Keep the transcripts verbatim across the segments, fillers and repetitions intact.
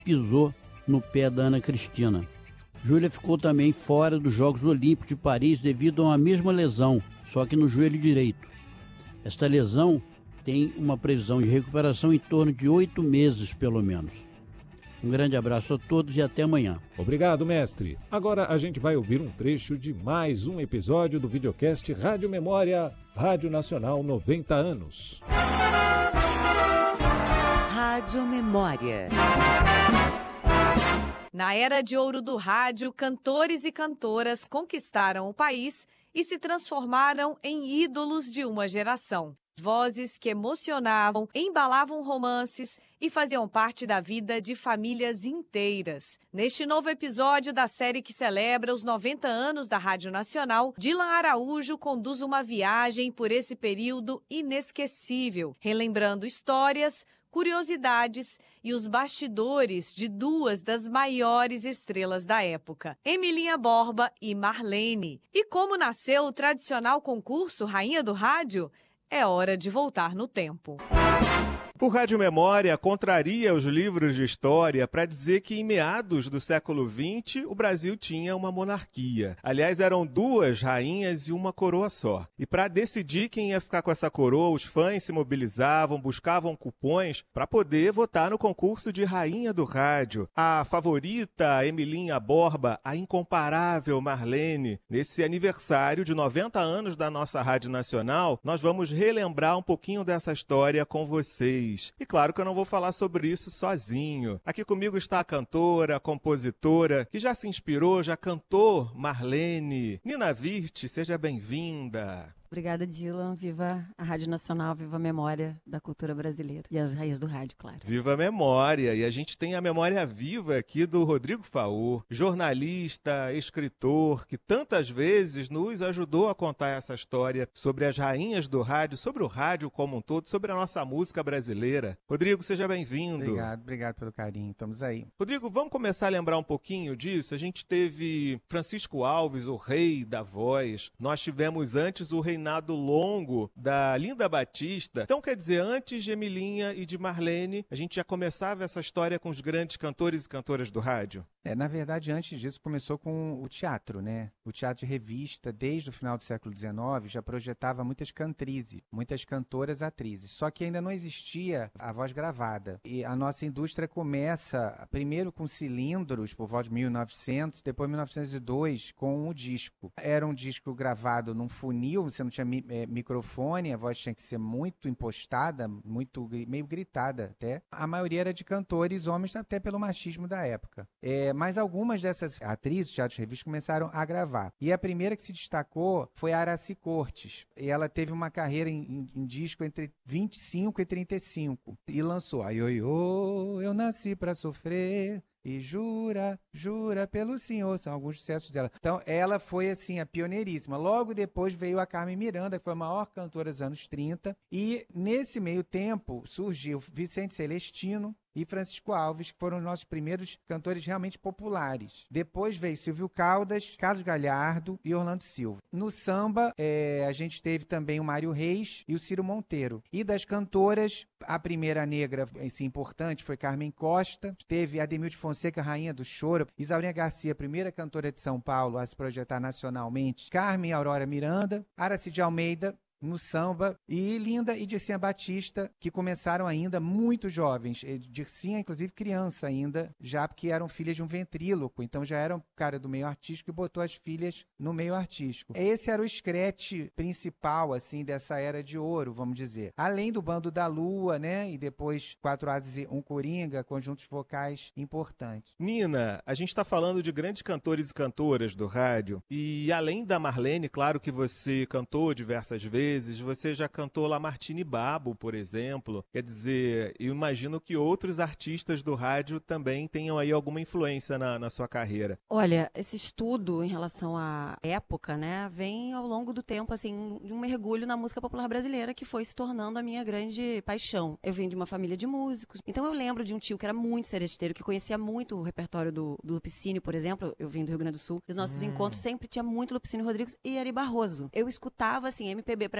pisou no pé da Ana Cristina. Júlia ficou também fora dos Jogos Olímpicos de Paris devido a uma mesma lesão, só que no joelho direito. Esta lesão tem uma previsão de recuperação em torno de oito meses, pelo menos. Um grande abraço a todos e até amanhã. Obrigado, mestre. Agora a gente vai ouvir um trecho de mais um episódio do videocast Rádio Memória, Rádio Nacional noventa anos. Rádio Memória. Na era de ouro do rádio, cantores e cantoras conquistaram o país e se transformaram em ídolos de uma geração. Vozes que emocionavam, embalavam romances e faziam parte da vida de famílias inteiras. Neste novo episódio da série que celebra os noventa anos da Rádio Nacional, Dylan Araújo conduz uma viagem por esse período inesquecível, relembrando histórias, curiosidades e os bastidores de duas das maiores estrelas da época, Emilinha Borba e Marlene. E como nasceu o tradicional concurso Rainha do Rádio? É hora de voltar no tempo. O Rádio Memória contraria os livros de história para dizer que em meados do século vinte o Brasil tinha uma monarquia. Aliás, eram duas rainhas e uma coroa só. E para decidir quem ia ficar com essa coroa, os fãs se mobilizavam, buscavam cupons para poder votar no concurso de Rainha do Rádio. A favorita, Emilinha Borba, a incomparável Marlene. Nesse aniversário de noventa anos da nossa Rádio Nacional, nós vamos relembrar um pouquinho dessa história com vocês. E claro que eu não vou falar sobre isso sozinho. Aqui comigo está a cantora, a compositora, que já se inspirou, já cantou, Marlene. Nina Virte, seja bem-vinda. Obrigada, Dylan. Viva a Rádio Nacional, viva a memória da cultura brasileira. E as raízes do rádio, claro. Viva a memória. E a gente tem a memória viva aqui do Rodrigo Faur, jornalista, escritor, que tantas vezes nos ajudou a contar essa história sobre as rainhas do rádio, sobre o rádio como um todo, sobre a nossa música brasileira. Rodrigo, seja bem-vindo. Obrigado, obrigado pelo carinho. Estamos aí. Rodrigo, vamos começar a lembrar um pouquinho disso? A gente teve Francisco Alves, o rei da voz. Nós tivemos antes o rei reinado longo da Linda Batista. Então, quer dizer, antes de Emilinha e de Marlene, a gente já começava essa história com os grandes cantores e cantoras do rádio? É, na verdade, antes disso, começou com o teatro, né? O teatro de revista, desde o final do século dezenove, já projetava muitas cantrizes, muitas cantoras atrizes. Só que ainda não existia a voz gravada. E a nossa indústria começa, primeiro com cilindros, por volta de mil e novecentos, depois mil novecentos e dois, com o disco. Era um disco gravado num funil, você não tinha mi é, microfone, a voz tinha que ser muito impostada, muito, meio gritada até. A maioria era de cantores, homens, até pelo machismo da época. É, mas algumas dessas atrizes, teatros de revista, começaram a gravar. E a primeira que se destacou foi a Aracy Cortes. E ela teve uma carreira em, em, em disco entre vinte e cinco e trinta e cinco. E lançou Ai, oi, oi, eu nasci pra sofrer. E jura, jura pelo senhor, são alguns sucessos dela. Então, ela foi, assim, a pioneiríssima. Logo depois veio a Carmen Miranda, que foi a maior cantora dos anos trinta. E, nesse meio tempo, surgiu Vicente Celestino e Francisco Alves, que foram os nossos primeiros cantores realmente populares. Depois veio Silvio Caldas, Carlos Galhardo e Orlando Silva. No samba, é, a gente teve também o Mário Reis e o Ciro Monteiro. E das cantoras, a primeira negra, assim, importante, foi Carmen Costa. Teve Ademilde Fonseca, rainha do choro. Isaurinha Garcia, primeira cantora de São Paulo a se projetar nacionalmente. Carmen Aurora Miranda. Aracide Almeida, no samba, e Linda e Dircinha Batista, que começaram ainda muito jovens. Dircinha, inclusive, criança ainda, já porque eram filhas de um ventríloco, então já era um cara do meio artístico e botou as filhas no meio artístico. Esse era o escrete principal, assim, dessa era de ouro, vamos dizer. Além do Bando da Lua, né, e depois Quatro Asas e um Coringa, conjuntos vocais importantes. Nina, a gente está falando de grandes cantores e cantoras do rádio, e além da Marlene, claro que você cantou diversas vezes, você já cantou Lamartine Babo, por exemplo. Quer dizer, eu imagino que outros artistas do rádio também tenham aí alguma influência na, na sua carreira. Olha, esse estudo em relação à época, né, vem ao longo do tempo, assim, de um mergulho na música popular brasileira que foi se tornando a minha grande paixão. Eu vim de uma família de músicos, então eu lembro de um tio que era muito seresteiro, que conhecia muito o repertório do, do Lupicínio, por exemplo. Eu vim do Rio Grande do Sul. Os nossos hum. encontros sempre tinha muito Lupicínio Rodrigues e Ari Barroso. Eu escutava, assim, M P B pra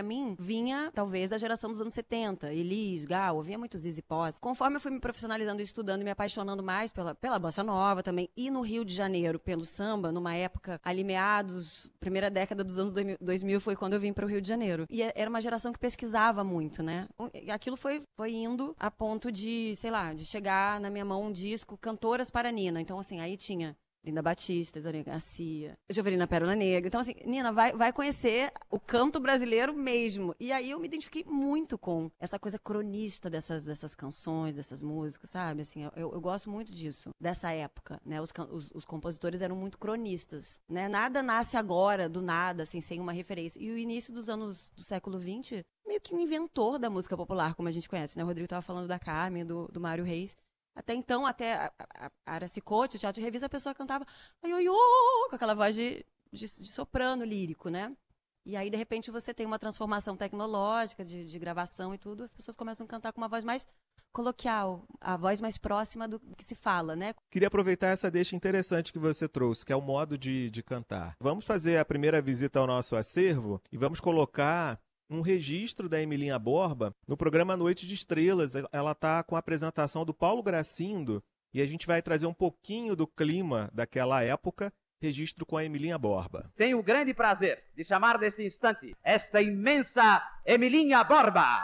pra mim, vinha, talvez, da geração dos anos setenta. Elis, Gal, ouvia muito Zizi Posse. Conforme eu fui me profissionalizando, estudando e me apaixonando mais pela, pela bossa nova também, e no Rio de Janeiro, pelo samba, numa época ali meados, primeira década dos anos dois mil foi quando eu vim pro Rio de Janeiro. E era uma geração que pesquisava muito, né? Aquilo foi, foi indo a ponto de, sei lá, de chegar na minha mão um disco Cantoras para Nina. Então, assim, aí tinha Linda Batista, Isabel Garcia, Jovelina Pérola Negra. Então, assim, Nina, vai, vai conhecer o canto brasileiro mesmo. E aí eu me identifiquei muito com essa coisa cronista dessas, dessas canções, dessas músicas, sabe? Assim, eu, eu gosto muito disso, dessa época, né? Os, os, os compositores eram muito cronistas, né? Nada nasce agora, do nada, assim, sem uma referência. E o início dos anos do século vinte, meio que um inventor da música popular, como a gente conhece, né? O Rodrigo estava falando da Carmen, do, do Mário Reis. Até então, até a, a, a Aracicote, o Teatro de Revista, a pessoa cantava ai, ai, oh, com aquela voz de, de, de soprano lírico, né? E aí, de repente, você tem uma transformação tecnológica de, de gravação e tudo, as pessoas começam a cantar com uma voz mais coloquial, a voz mais próxima do que se fala, né? Queria aproveitar essa deixa interessante que você trouxe, que é o modo de, de cantar. Vamos fazer a primeira visita ao nosso acervo e vamos colocar um registro da Emilinha Borba no programa Noite de Estrelas. Ela está com a apresentação do Paulo Gracindo e a gente vai trazer um pouquinho do clima daquela época, registro com a Emilinha Borba. Tenho o grande prazer de chamar deste instante esta imensa Emilinha Borba.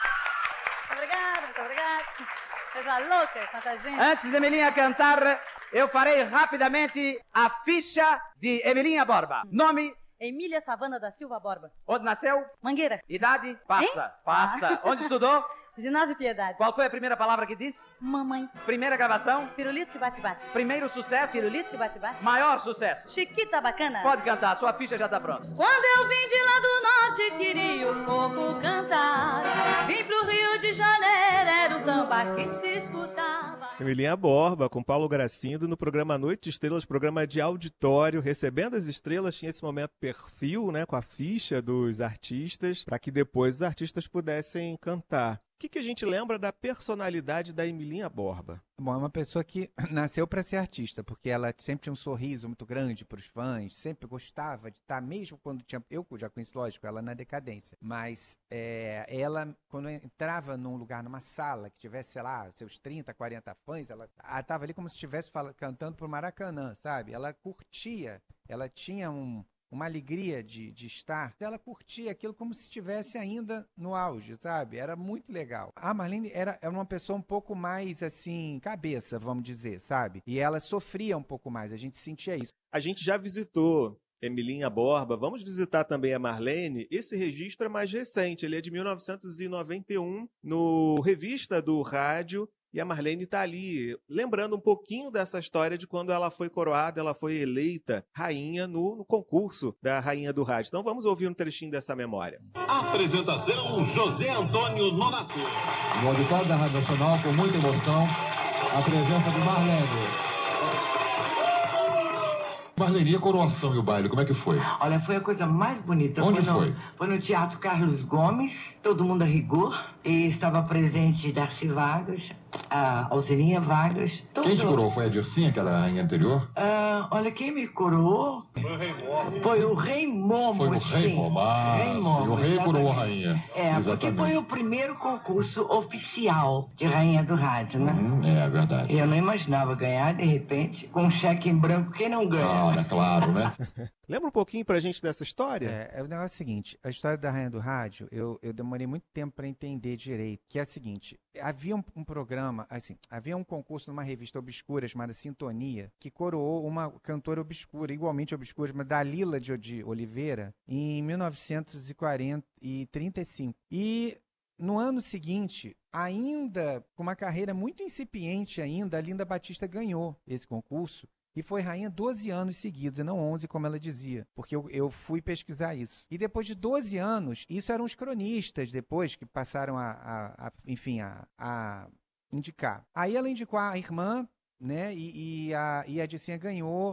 Obrigada, muito obrigada. Coisa louca, quanta gente. Antes de Emilinha cantar, eu farei rapidamente a ficha de Emilinha Borba. Nome? Emília Savana da Silva Borba. Onde nasceu? Mangueira. Idade? Passa, hein? passa. Ah. Onde estudou? Ginásio Piedade. Qual foi a primeira palavra que disse? Mamãe. Primeira gravação? Pirulito que bate-bate. Primeiro sucesso? Pirulito que bate-bate. Maior sucesso? Chiquita Bacana. Pode cantar, a sua ficha já está pronta. Quando eu vim de lá do norte, queria o fogo cantar. Vim pro Rio de Janeiro, era o samba que se escutava. Emilinha Borba, com Paulo Gracindo, no programa Noite de Estrelas, programa de auditório, recebendo as estrelas, tinha esse momento perfil, né, com a ficha dos artistas, para que depois os artistas pudessem cantar. O que, que a gente lembra da personalidade da Emilinha Borba? Bom, é uma pessoa que nasceu para ser artista, porque ela sempre tinha um sorriso muito grande para os fãs, sempre gostava de estar, mesmo quando tinha... Eu já conheci, lógico, ela na decadência, mas é, ela, quando entrava num lugar, numa sala, que tivesse, sei lá, seus trinta, quarenta fãs, ela estava ali como se estivesse cantando pro Maracanã, sabe? Ela curtia, ela tinha um... uma alegria de, de estar, ela curtia aquilo como se estivesse ainda no auge, sabe? Era muito legal. A Marlene era, era uma pessoa um pouco mais, assim, cabeça, vamos dizer, sabe? E ela sofria um pouco mais, a gente sentia isso. A gente já visitou Emilinha Borba, vamos visitar também a Marlene. Esse registro é mais recente, ele é de mil novecentos e noventa e um, no Revista do Rádio. E a Marlene está ali, lembrando um pouquinho dessa história de quando ela foi coroada, ela foi eleita rainha no, no concurso da Rainha do Rádio. Então vamos ouvir um trechinho dessa memória. Apresentação José Antônio Nonato. No auditório da Rádio Nacional, com muita emoção, a presença de Marlene. Marlene, e a coroação e o baile, como é que foi? Olha, foi a coisa mais bonita. Onde foi? No, foi? Foi no Teatro Carlos Gomes, todo mundo a rigor, e estava presente Darcy Vargas, a Alzininha Vargas. Todo... Quem te coroou? Foi a Dircinha, aquela rainha anterior? Uh, olha, quem me coroou foi o Rei Momo. Foi o Rei Momo, ah, Rei Momo, o rei coroou a rainha. É, exatamente. Porque foi o primeiro concurso oficial de Rainha do Rádio, né? Hum, é, é verdade. Eu não imaginava ganhar, de repente, com um cheque em branco, quem não ganha? Olha, claro, né? Lembra um pouquinho pra gente dessa história? É, é o negócio seguinte, a história da Rainha do Rádio, eu, eu demorei muito tempo para entender direito, que é o seguinte, havia um, um programa, assim, havia um concurso numa revista obscura chamada Sintonia, que coroou uma cantora obscura, igualmente obscura, mas Dalila de, de Oliveira, em mil novecentos e trinta e cinco. E no ano seguinte, ainda com uma carreira muito incipiente ainda, a Linda Batista ganhou esse concurso, e foi rainha doze anos seguidos, e não onze, como ela dizia, porque eu, eu fui pesquisar isso. E depois de doze anos, isso eram os cronistas depois que passaram a, a, a enfim, a, a indicar. Aí ela indicou a irmã, né, e, e a, e a Dircinha ganhou,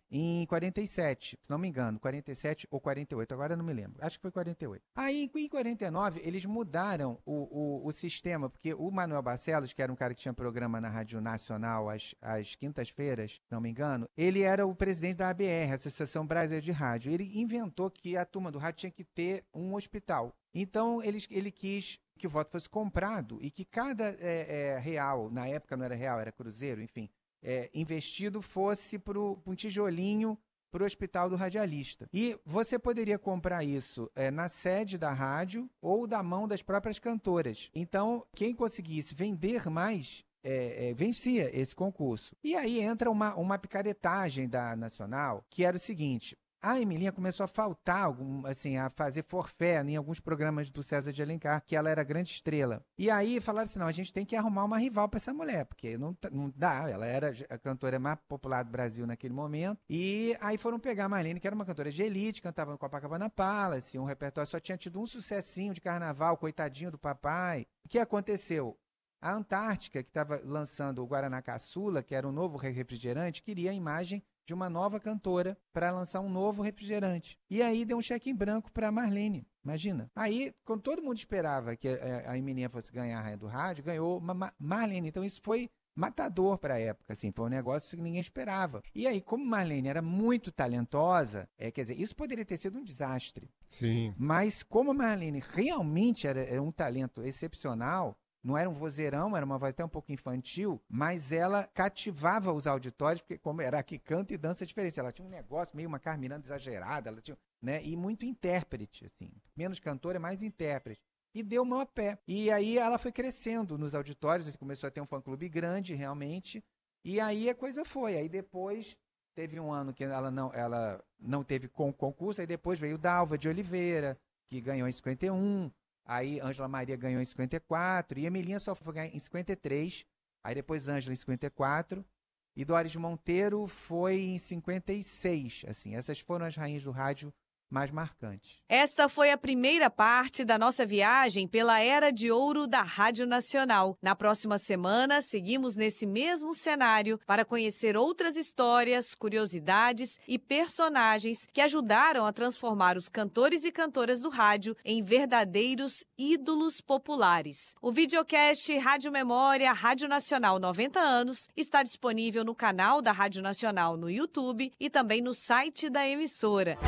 em quarenta e sete, se não me engano, quarenta e sete ou quarenta e oito, agora eu não me lembro, acho que foi quarenta e oito. Aí, em quarenta e nove, eles mudaram o, o, o sistema, porque o Manuel Barcelos, que era um cara que tinha programa na Rádio Nacional às, às quintas-feiras, se não me engano, ele era o presidente da A B R, Associação Brasileira de Rádio. Ele inventou que a turma do rádio tinha que ter um hospital. Então, ele, ele quis que o voto fosse comprado e que cada é, é, real, na época não era real, era cruzeiro, enfim, é, investido fosse para um tijolinho para o hospital do radialista. E você poderia comprar isso é, na sede da rádio ou da mão das próprias cantoras. Então, quem conseguisse vender mais, é, é, vencia esse concurso. E aí entra uma, uma picaretagem da Nacional, que era o seguinte: a Emilinha começou a faltar, algum, assim, a fazer forfé em alguns programas do César de Alencar, que ela era grande estrela. E aí falaram assim, não, a gente tem que arrumar uma rival para essa mulher, porque não, não dá, ela era a cantora mais popular do Brasil naquele momento. E aí foram pegar a Marlene, que era uma cantora de elite, cantava no Copacabana Palace, um repertório, só tinha tido um sucessinho de carnaval, coitadinho do papai. O que aconteceu? A Antártica, que estava lançando o Guaraná Caçula, que era um novo refrigerante, queria a imagem de uma nova cantora para lançar um novo refrigerante. E aí deu um cheque em branco para a Marlene, imagina. Aí, quando todo mundo esperava que a, a Emilinha fosse ganhar a Rainha do Rádio, ganhou uma Marlene. Então isso foi matador para a época, assim, foi um negócio que ninguém esperava. E aí, como Marlene era muito talentosa, é, quer dizer, isso poderia ter sido um desastre. Sim. Mas como a Marlene realmente era, era um talento excepcional, não era um vozeirão, era uma voz até um pouco infantil, mas ela cativava os auditórios, porque como era que canta e dança diferente, ela tinha um negócio meio uma Carmiranda exagerada, ela tinha, né, e muito intérprete, assim, menos cantora, mais intérprete. E deu mão a pé. E aí ela foi crescendo nos auditórios, começou a ter um fã-clube grande, realmente, e aí a coisa foi. Aí depois teve um ano que ela não, ela não teve concurso, aí depois veio Dalva de Oliveira, que ganhou em cinquenta e um, aí Ângela Maria ganhou em cinquenta e quatro, e Emilinha só foi ganhar em cinquenta e três, aí depois Ângela em cinquenta e quatro, e Doris Monteiro foi em cinquenta e seis, assim, essas foram as rainhas do rádio mais marcantes. Esta foi a primeira parte da nossa viagem pela Era de Ouro da Rádio Nacional. Na próxima semana, seguimos nesse mesmo cenário para conhecer outras histórias, curiosidades e personagens que ajudaram a transformar os cantores e cantoras do rádio em verdadeiros ídolos populares. O videocast Rádio Memória Rádio Nacional noventa anos está disponível no canal da Rádio Nacional no YouTube e também no site da emissora.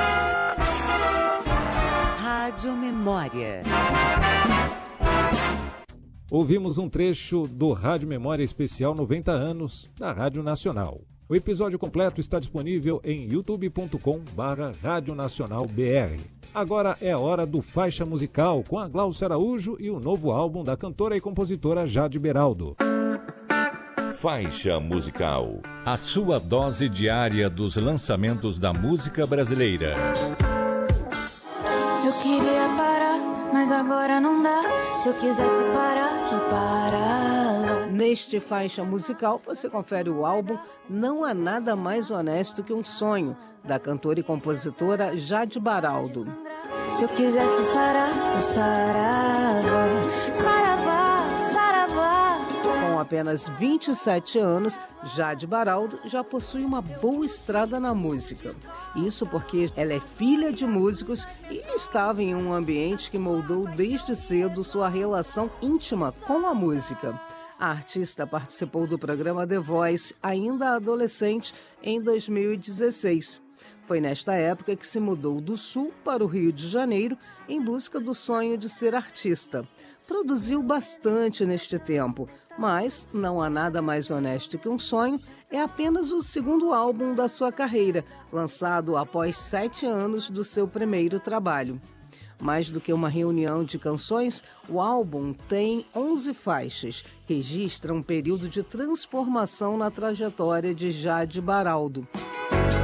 Rádio Memória. Ouvimos um trecho do Rádio Memória Especial noventa anos da Rádio Nacional. O episódio completo está disponível em youtube ponto com barra Rádio Nacional B R. Agora é a hora do Faixa Musical com a Glaucia Araújo e o novo álbum da cantora e compositora Jade Beraldo. Faixa Musical, a sua dose diária dos lançamentos da música brasileira. Eu queria parar, mas agora não dá. Se eu quisesse parar, eu parava. Neste Faixa Musical, você confere o álbum Não Há Nada Mais Honesto Que Um Sonho, da cantora e compositora Jade Beraldo. Se eu quisesse sarar, eu sarava. Saravá, saravá. Com apenas vinte e sete anos, Jade Beraldo já possui uma boa estrada na música. Isso porque ela é filha de músicos e estava em um ambiente que moldou desde cedo sua relação íntima com a música. A artista participou do programa The Voice, ainda adolescente, em dois mil e dezesseis. Foi nesta época que se mudou do Sul para o Rio de Janeiro em busca do sonho de ser artista. Produziu bastante neste tempo, mas Não Há Nada Mais Honesto Que Um Sonho é apenas o segundo álbum da sua carreira, lançado após sete anos do seu primeiro trabalho. Mais do que uma reunião de canções, o álbum tem onze faixas, registra um período de transformação na trajetória de Jade Beraldo.